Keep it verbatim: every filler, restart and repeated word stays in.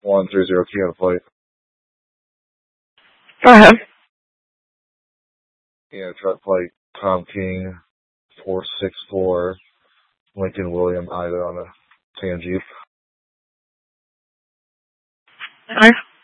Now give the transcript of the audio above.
one three zero key on the plate. Go ahead. Yeah, truck plate Tom King four six four Lincoln William Ida on a tan Jeep. Okay.